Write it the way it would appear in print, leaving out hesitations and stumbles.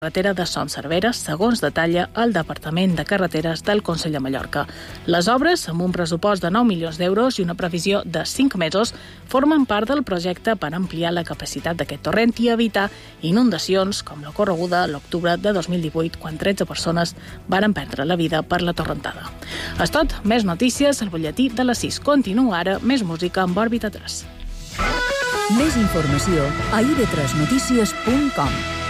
carretera de Son Cervera, segons detalla el Departament de Carreteres del Consell de Mallorca. Les obres, amb un pressupost de 9 milions d'euros i una previsió de 5 mesos, formen part del projecte per ampliar la capacitat d'aquest torrent i evitar inundacions com l'ocorreguda l'octubre de 2018, quan 13 persones varen perdre la vida per la torrentada. És tot, més notícies al butlletí de les 6. Continua ara més música amb Òrbita 3. Més informació a ib3notícies.com.